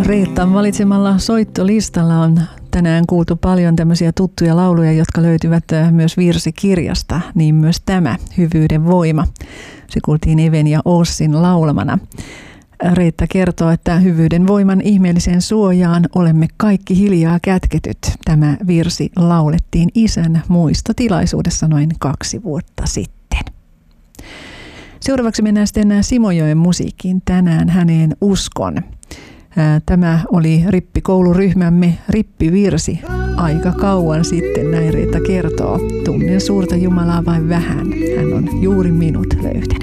Reettan valitsemalla soittolistalla on tänään kuultu paljon tämmöisiä tuttuja lauluja, jotka löytyvät myös virsikirjasta, niin myös tämä Hyvyyden voima. Se kuultiin Even ja Ossin laulamana. Reetta kertoo, että hyvyyden voiman ihmeelliseen suojaan olemme kaikki hiljaa kätketyt. Tämä virsi laulettiin isän muistotilaisuudessa noin 2 vuotta sitten. Seuraavaksi mennään sitten Simojoen musiikkiin. Tänään häneen uskon. Tämä oli rippikouluryhmämme rippivirsi aika kauan sitten, näin Reetta kertoo. Tunnen suurta Jumalaa vain vähän, hän on juuri minut löytänyt.